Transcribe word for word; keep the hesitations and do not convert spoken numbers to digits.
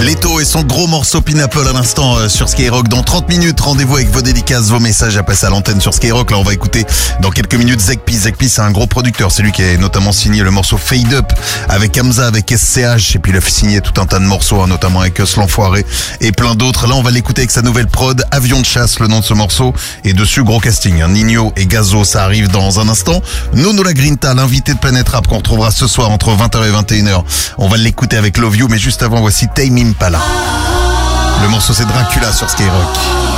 Leto et son gros morceau Pineapple à l'instant euh, sur Skyrock. Dans trente minutes, rendez-vous avec vos dédicaces, vos messages à passer à l'antenne sur Skyrock. Là, on va écouter dans quelques minutes Zekpi. Zekpi, c'est un gros producteur. C'est lui qui a notamment signé le morceau Fade Up avec Hamza, avec S C H. Et puis il a signé tout un tas de morceaux, hein, notamment avec Us l'Enfoiré et plein d'autres. Là, on va l'écouter avec sa nouvelle prod, Avion de chasse, le nom de ce morceau. Et dessus, gros casting. Hein. Nino et Gazo, ça arrive dans un instant. Nono la Grinta, l'invité de Planète Rap qu'on retrouvera ce soir entre vingt heures et vingt et une heures. On va l'écouter avec Love You, mais juste avant, voici Tame Impala. Le morceau c'est Dracula sur Skyrock.